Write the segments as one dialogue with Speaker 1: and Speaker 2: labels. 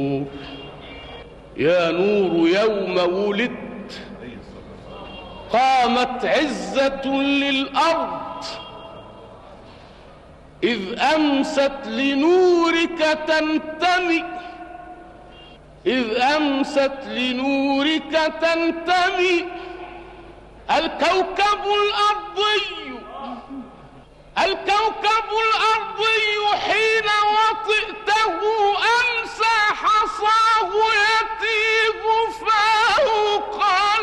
Speaker 1: يا نور يوم ولدت قامت عزة للأرض، إذ أمست لنورك تنتمي، إذ أمست لنورك تنتمي. الكوكب الأرضي، الكوكب الأرضي حين وطئته أمسى حصاه يتيه فوق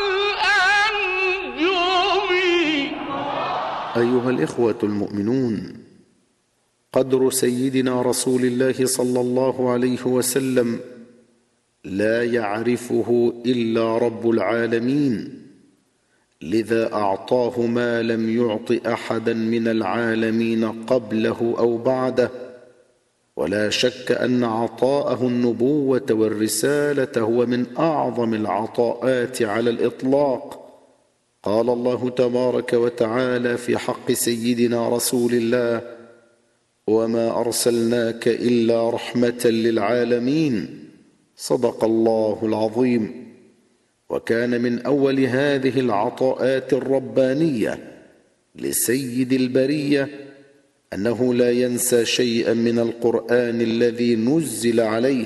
Speaker 1: الأنجم.
Speaker 2: أيها الإخوة المؤمنون، قدر سيدنا رسول الله صلى الله عليه وسلم لا يعرفه إلا رب العالمين، لذا أعطاه ما لم يعط أحدا من العالمين قبله أو بعده. ولا شك أن عطاءه النبوة والرسالة هو من أعظم العطاءات على الإطلاق. قال الله تبارك وتعالى في حق سيدنا رسول الله: وما أرسلناك إلا رحمة للعالمين. صدق الله العظيم. وكان من أول هذه العطاءات الربانية لسيد البرية أنه لا ينسى شيئا من القرآن الذي نزل عليه،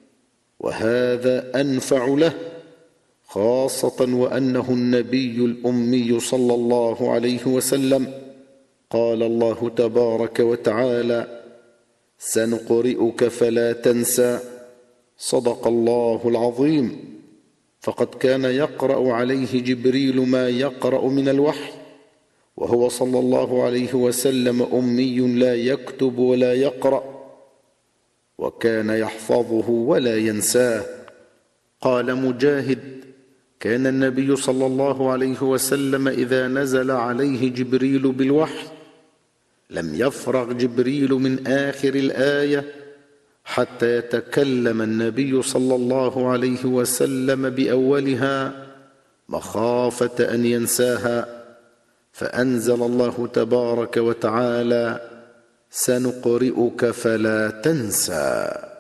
Speaker 2: وهذا أنفع له، خاصة وأنه النبي الأمي صلى الله عليه وسلم. قال الله تبارك وتعالى: سنقرئك فلا تنسى. صدق الله العظيم. فقد كان يقرأ عليه جبريل ما يقرأ من الوحي، وهو صلى الله عليه وسلم أمي لا يكتب ولا يقرأ، وكان يحفظه ولا ينساه. قال مجاهد: كان النبي صلى الله عليه وسلم إذا نزل عليه جبريل بالوحي لم يفرغ جبريل من آخر الآية حتى يتكلم النبي صلى الله عليه وسلم بأولها، مخافة أن ينساها، فأنزل الله تبارك وتعالى: سنقرئك فلا تنسى.